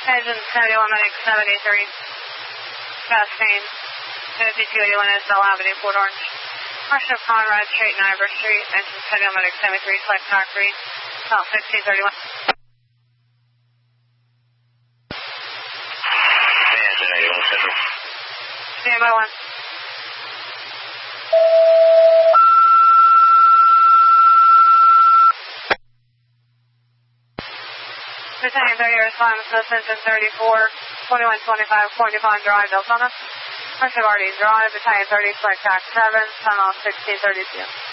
Engine 71 Medic 73. Chastain. 5281 Isabel Avenue, Port Orange. Marshall Conrad Street and Ivor Street. Engine 71 Medic 73. Select Factory. South 1631. Engine 81 Central. Stand by 1. Battalion 30 response, Engine 34, 2125, Point Pond Drive, Deltona. Marshall Garden Drive, Battalion 30, Select Tax 7, Tunnel 1632.